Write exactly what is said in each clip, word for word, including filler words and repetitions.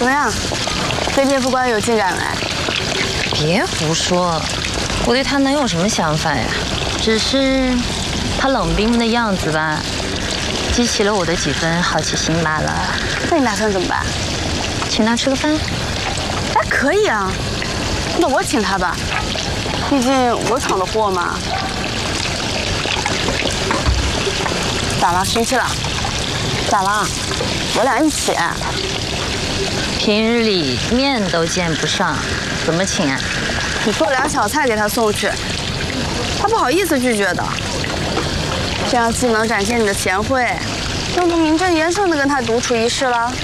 怎么样？对店副官有进展没？ 别胡说，我对他能有什么想法呀？只是他冷冰冰的样子吧，激起了我的几分好奇心罢了。 那你打算怎么办？ 请他吃个饭？ 哎，可以啊。那我请他吧，毕竟我闯的祸嘛。咋了？生气了？咋了？我俩一起。 平日里面都见不上，怎么请啊？ 你做点小菜给他送去，他不好意思拒绝的。这样既能展现你的贤惠，又能名正言顺地跟他独处一室了。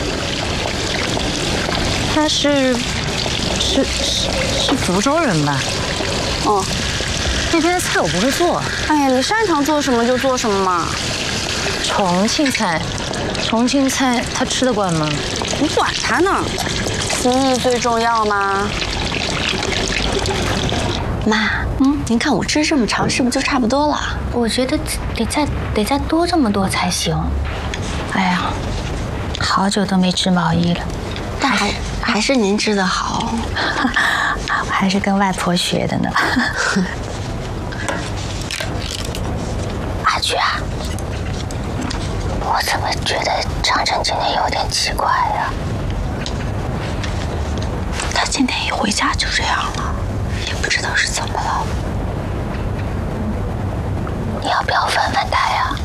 他是是是是福州人吧？ 哦， 那边的菜我不会做。 哎呀，你擅长做什么就做什么嘛。 重庆菜，重庆菜他吃得惯吗？ 你管他呢，心意最重要嘛。 妈，嗯，您看我吃这么长，是不是就差不多了？ 我觉得得再得再多这么多才行。哎呀，好久都没织毛衣了。 但还还是您织的好， 还是跟外婆学的呢。阿菊啊，我怎么觉得长城今天有点奇怪呀？ 他今天一回家就这样了，也不知道是怎么了。 你要不要问问他呀？